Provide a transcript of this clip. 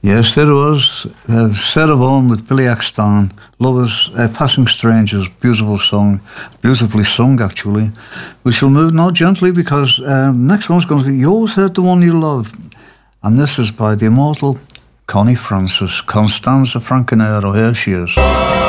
Yes, there was. Sarah Vaughan with Billy Axton. Lovers, Passing Strangers, beautiful song. Beautifully sung, actually. We shall move now gently because next one's going to be You Always Had the One You Love. And this is by the immortal Connie Francis. Constanza Francanero. Here she is.